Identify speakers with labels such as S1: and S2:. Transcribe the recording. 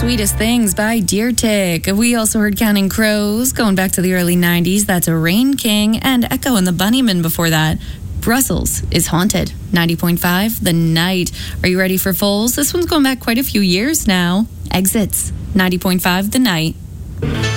S1: Sweetest Things by Deer Tick. We also heard Counting Crows, going back to the early 90s. That's a Rain King, and Echo and the Bunnymen before that. Brussels is Haunted. 90.5, The Night. Are you ready for Foals? This one's going back quite a few years now. Exits. 90.5, The Night.